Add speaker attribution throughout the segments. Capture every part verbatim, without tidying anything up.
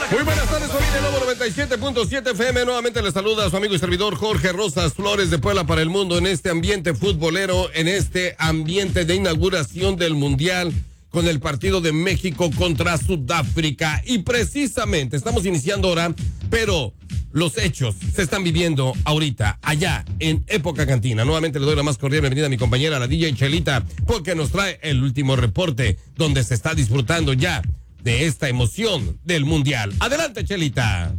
Speaker 1: Muy buenas tardes, familia Lobo noventa y siete punto siete F M. Nuevamente les saluda a su amigo y servidor Jorge Rosas Flores de Puebla para el mundo en este ambiente futbolero, en este ambiente de inauguración del Mundial con el partido de México contra Sudáfrica. Y precisamente estamos iniciando ahora, pero los hechos se están viviendo ahorita, allá en Época Cantina. Nuevamente le doy la más cordial bienvenida a mi compañera, la D J Chelita, porque nos trae el último reporte donde se está disfrutando ya de esta emoción del Mundial. Adelante, Chelita.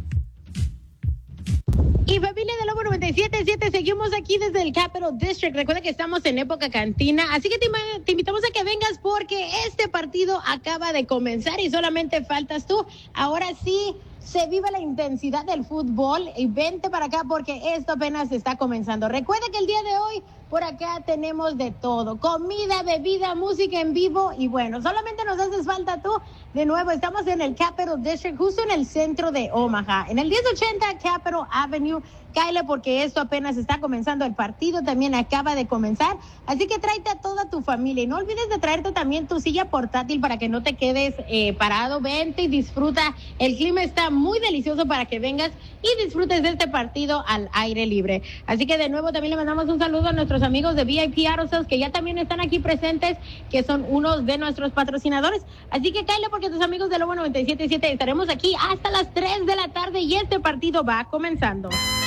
Speaker 2: Y familia de Lobo noventa y siete punto siete, seguimos aquí desde el Capital District. Recuerda que estamos en Época Cantina, así que te, te invitamos a que vengas porque este partido acaba de comenzar y solamente faltas tú. Ahora sí, se vive la intensidad del fútbol y vente para acá porque esto apenas está comenzando. Recuerda que el día de hoy por acá tenemos de todo, comida, bebida, música en vivo y bueno, solamente nos haces falta tú. De nuevo, estamos en el Capital District, justo en el centro de Omaha, en el diez ochenta Capital Avenue. Cáele porque esto apenas está comenzando, el partido también acaba de comenzar, así que tráete a toda tu familia y no olvides de traerte también tu silla portátil para que no te quedes eh, parado. Vente y disfruta, el clima está muy delicioso para que vengas y disfrutes de este partido al aire libre. Así que de nuevo también le mandamos un saludo a nuestros amigos de V I P Auto Sales que ya también están aquí presentes, que son unos de nuestros patrocinadores, así que cáele porque tus amigos de Lobo noventa y siete punto siete estaremos aquí hasta las tres de la tarde y este partido va comenzando.